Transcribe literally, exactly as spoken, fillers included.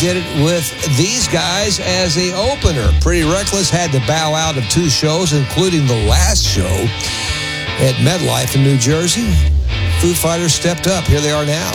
did it with these guys as the opener. Pretty Reckless had to bow out of two shows, including the last show at MetLife in New Jersey. Foo Fighters stepped up. Here they are now.